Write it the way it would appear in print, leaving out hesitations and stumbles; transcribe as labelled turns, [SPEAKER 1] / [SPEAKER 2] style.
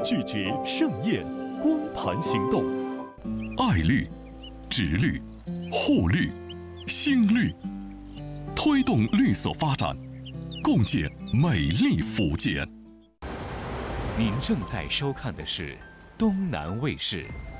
[SPEAKER 1] 拒绝盛宴，光盘行动。
[SPEAKER 2] 爱绿、植绿、护绿、新绿，推动绿色发展，共建美丽福建。
[SPEAKER 3] 您正在收看的是东南卫视